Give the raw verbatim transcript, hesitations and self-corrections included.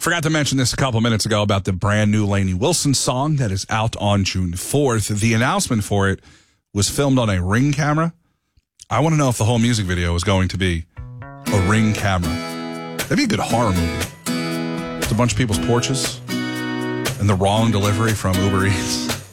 Forgot to mention this a couple minutes ago about the brand new Lainey Wilson song that is out on June fourth. The announcement for it was filmed on a Ring camera. I want to know if the whole music video is going to be a Ring camera. That'd be a good horror movie. It's a bunch of people's porches and the wrong delivery from Uber Eats.